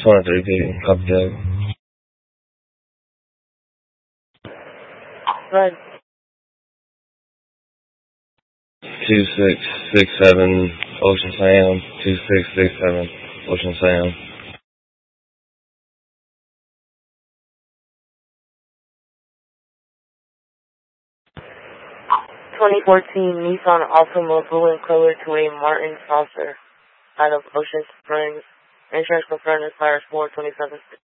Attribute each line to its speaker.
Speaker 1: 23 copy that.
Speaker 2: Right.
Speaker 1: 2667 Ocean Sound. 2667 Ocean Sound.
Speaker 2: 2014 Nissan Altima blue in color to a Martin Saucer out of Ocean Springs. Insurance confirmed as fires 427.